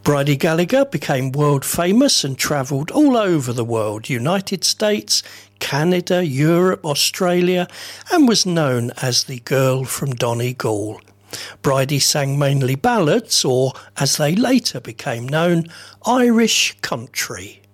Bridie Gallagher became world famous and travelled all over the world, United States, Canada, Europe, Australia, and was known as the Girl from Donegal. Bridie sang mainly ballads, or as they later became known, Irish country.